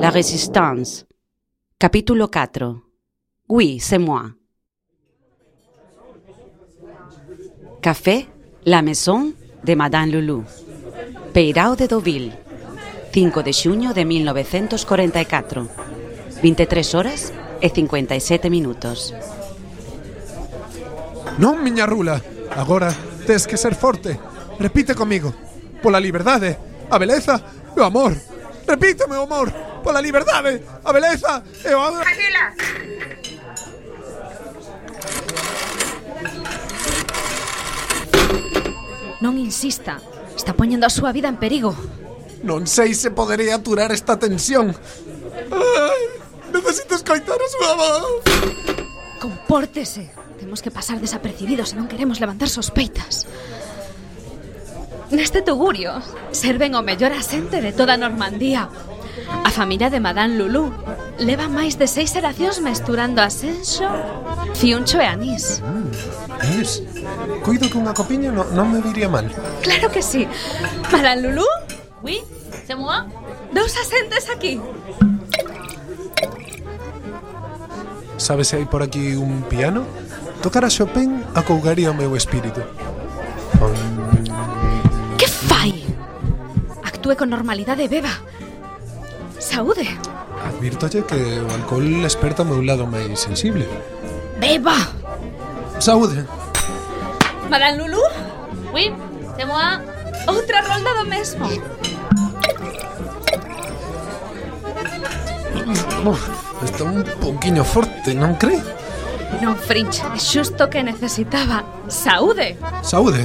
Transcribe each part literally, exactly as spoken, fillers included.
La Résistance. Capítulo catro. Oui, c'est moi. Café La Maison de Madame Loulou. Peirao de Deauville. cinco de xuño de mil novecentos cuarenta e catro. vinte e tres horas e cincuenta e sete minutos. Non, miña rula. Agora tes que ser forte. Repite comigo. Pola liberdade, a beleza e o amor. Repite, meu amor. Pola liberdade, a beleza e o amor. Tranquila. Non insista. Está poñendo a súa vida en perigo. Non sei se podería aturar esta tensión. Ai, necesito escoitar a súa voz. Compórtese. Temos que pasar desapercibidos se non queremos levantar sospeitas. Neste tugurio serven o mellor asente de toda Normandía. A familia de Madame Loulou leva máis de seis xeracións mesturando asenxo, fiuncho e anís. Mm, es. Cuido que unha copiña no, non me viría mal. Claro que sí. Madame Loulou? Oui, c'est moi. Dous asentes aquí. Sabes se hai por aquí un piano? Tocar a Chopin acougaría o meu espírito. Um... Que fai? Actúe con normalidade e beba. Saúde. Advírtolle que o alcohol esperta o meu lado máis sensible. Beba. Saúde. Madame Loulou? Oui, c'est moi. Outra rolda do mesmo. Uf, está un pouquiño forte, non cree? Non, Frinch, é xusto que necesitaba. Saúde. Saúde.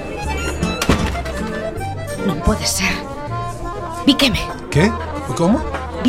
Non pode ser. Bíqueme. Que? Como?